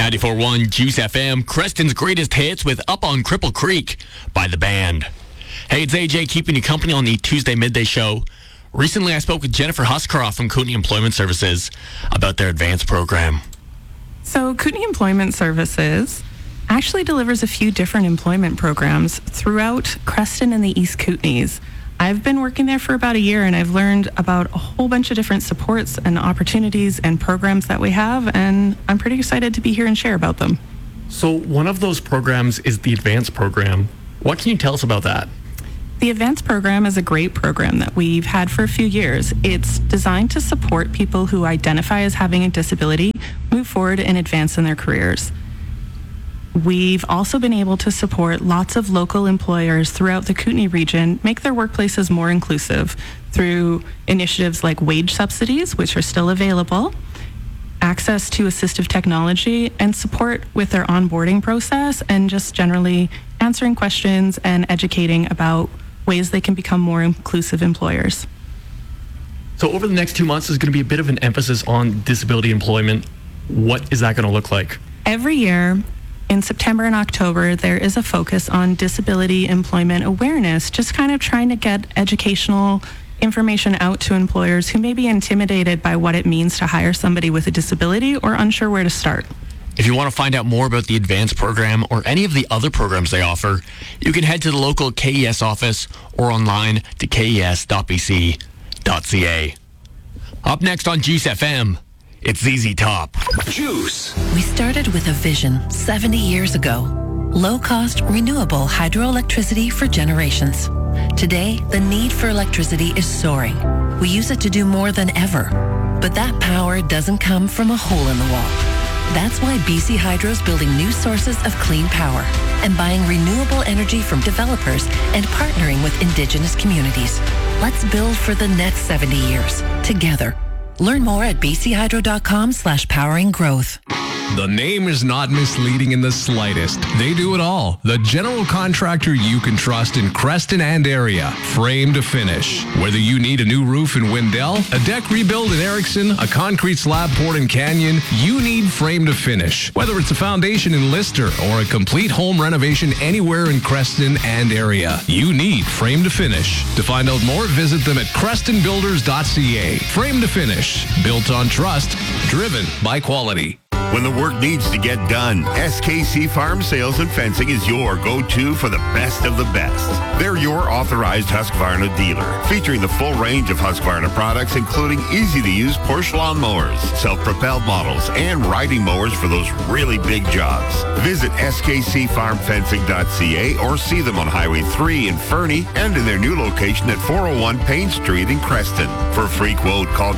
94.1 Juice FM, Creston's greatest hits with Up on Cripple Creek by The Band. Hey, it's AJ keeping you company on the Tuesday Midday Show. Recently, I spoke with Jennifer Huscroft from Kootenay Employment Services about their advanced program. So Kootenay Employment Services actually delivers a few different employment programs throughout Creston and the East Kootenays. I've been working there for about a year, and I've learned about a whole bunch of different supports and opportunities and programs that we have, and I'm pretty excited to be here and share about them. So one of those programs is the advanced program. What can you tell us about that? The advanced program is a great program that we've had for a few years. It's designed to support people who identify as having a disability move forward and advance in their careers. We've also been able to support lots of local employers throughout the Kootenay region make their workplaces more inclusive through initiatives like wage subsidies, which are still available, access to assistive technology, and support with their onboarding process, and just generally answering questions and educating about ways they can become more inclusive employers. So over the next 2 months, there's going to be a bit of an emphasis on disability employment. What is that going to look like? Every year, in September and October, there is a focus on disability employment awareness, just kind of trying to get educational information out to employers who may be intimidated by what it means to hire somebody with a disability or unsure where to start. If you want to find out more about the advanced program or any of the other programs they offer, you can head to the local KES office or online to kes.bc.ca. Up next on Juice FM, it's ZZ Top. Juice. We started with a vision 70 years ago. Low-cost, renewable hydroelectricity for generations. Today, the need for electricity is soaring. We use it to do more than ever. But that power doesn't come from a hole in the wall. That's why BC Hydro is building new sources of clean power and buying renewable energy from developers and partnering with Indigenous communities. Let's build for the next 70 years, together. Learn more at bchydro.com/powering growth. The name is not misleading in the slightest. They do it all. The general contractor you can trust in Creston and area. Frame to finish. Whether you need a new roof in Wendell, a deck rebuild in Erickson, a concrete slab poured in Canyon, you need Frame to Finish. Whether it's a foundation in Lister or a complete home renovation anywhere in Creston and area, you need Frame to Finish. To find out more, visit them at crestonbuilders.ca. Frame to Finish. Built on trust. Driven by quality. When the work needs to get done, SKC Farm Sales and Fencing is your go-to for the best of the best. They're your authorized Husqvarna dealer, featuring the full range of Husqvarna products, including easy-to-use push lawn mowers, self-propelled models, and riding mowers for those really big jobs. Visit skcfarmfencing.ca or see them on Highway 3 in Fernie and in their new location at 401 Payne Street in Creston. For a free quote, call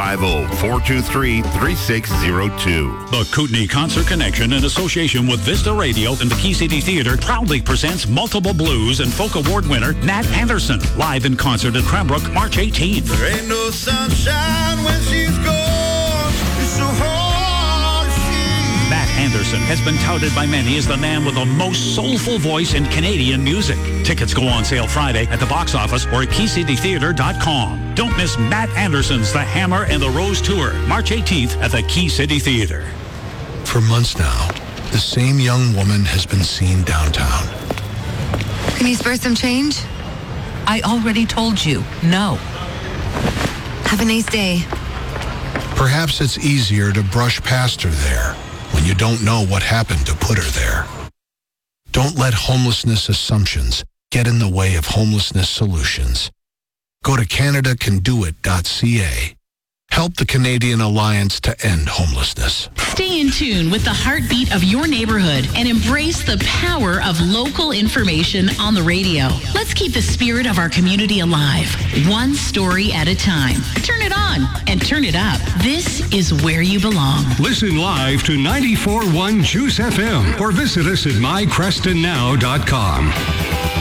250-423-3602. The Kootenay Concert Connection, in association with Vista Radio and the Key City Theatre, proudly presents multiple blues and folk award winner Nat Anderson, live in concert at Cranbrook, March 18th. There ain't no sunshine when she's gone. It's so hard. Nat Anderson has been touted by many as the man with the most soulful voice in Canadian music. Tickets go on sale Friday at the box office or at keycitytheatre.com. Don't miss Nat Anderson's The Hammer and the Rose Tour, March 18th at the Key City Theatre. For months now, the same young woman has been seen downtown. Can you spare some change? I already told you, no. Have a nice day. Perhaps it's easier to brush past her there when you don't know what happened to put her there. Don't let homelessness assumptions get in the way of homelessness solutions. Go to CanadaCanDoIt.ca. Help the Canadian Alliance to End Homelessness. Stay in tune with the heartbeat of your neighborhood and embrace the power of local information on the radio. Let's keep the spirit of our community alive, one story at a time. Turn it on and turn it up. This is where you belong. Listen live to 94.1 Juice FM or visit us at mycrestonnow.com.